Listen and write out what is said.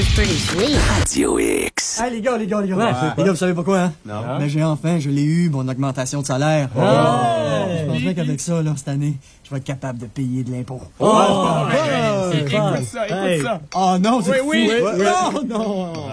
Sounds pretty sweet. Radio X. Hey, les gars. Ouais, Les gars, vous savez pas quoi, hein? Non. Mais je l'ai eu, mon augmentation de salaire. Je pense bien qu'avec ça, là, cette année, je vais être capable de payer de l'impôt. Écoute ça. Oh non, c'est Oui. fou. Non.